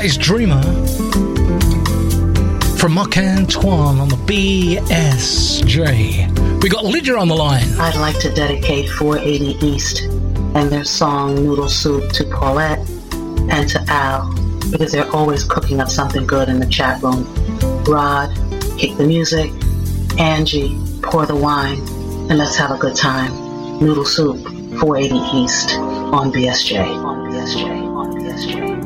That is Dreamer from Marc Antoine on the BSJ. We got Lydia on the line. I'd like to dedicate 480 East and their song Noodle Soup to Paulette and to Al, because they're always cooking up something good in the chat room. Rod, kick the music. Angie, pour the wine, and let's have a good time. Noodle Soup, 480 East on BSJ. On BSJ. On BSJ.